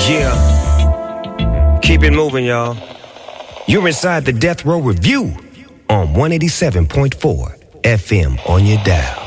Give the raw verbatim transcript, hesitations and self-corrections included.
Yeah. Keep it moving, y'all. You're inside the Death Row Review on one eighty-seven point four F M on your dial.